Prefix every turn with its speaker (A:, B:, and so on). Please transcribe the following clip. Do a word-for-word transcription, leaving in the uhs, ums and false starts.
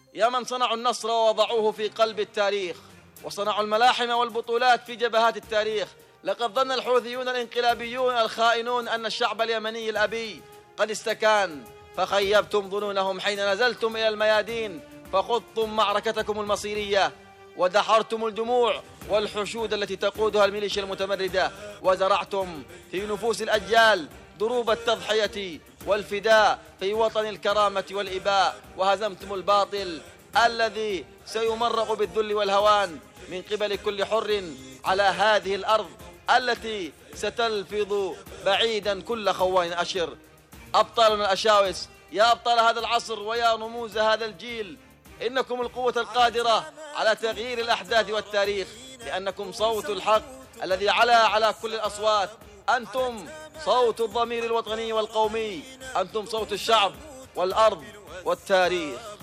A: يا من صنعوا النصر ووضعوه في قلب التاريخ، وصنعوا الملاحم والبطولات في جبهات التاريخ. لقد ظن الحوثيون الانقلابيون الخائنون أن الشعب اليمني الأبي قد استكان، فخيبتم ظنونهم حين نزلتم إلى الميادين، فخضتم معركتكم المصيرية، ودحرتم الدموع والحشود التي تقودها الميليشيا المتمردة، وزرعتم في نفوس الأجيال دروب التضحية والفداء في وطن الكرامة والإباء، وهزمتم الباطل الذي سيمرغ بالذل والهوان من قبل كل حر على هذه الأرض التي ستلفظ بعيدا كل خوان أشر. أبطالنا الأشاوس، يا أبطال هذا العصر ويا رموز هذا الجيل، إنكم القوة القادرة على تغيير الأحداث والتاريخ، لأنكم صوت الحق الذي علا على كل الأصوات. أنتم صوت الضمير الوطني والقومي، أنتم صوت الشعب والأرض والتاريخ.